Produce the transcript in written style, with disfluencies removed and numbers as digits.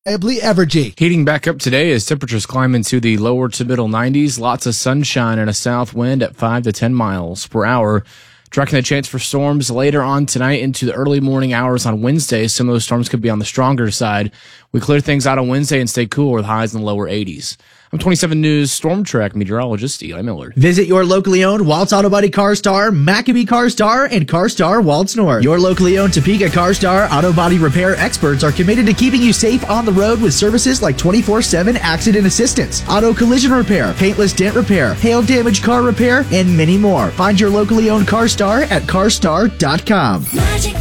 Evergy. Heating back up today as temperatures climb into the lower to middle 90s. Lots of sunshine and a south wind at 5 to 10 miles per hour. Tracking the chance for storms later on tonight into the early morning hours on Wednesday. Some of those storms could be on the stronger side. We clear things out on Wednesday and stay cool with highs in the lower 80s. I'm 27 News Storm Track meteorologist Eli Miller. Visit your locally owned Waltz Auto Body CarStar, Maccabee CarStar, and CarStar Waltz North. Your locally owned Topeka CarStar Auto Body repair experts are committed to keeping you safe on the road with services like 24/7 accident assistance, auto collision repair, paintless dent repair, hail damage car repair, and many more. Find your locally owned CarStar at carstar.com.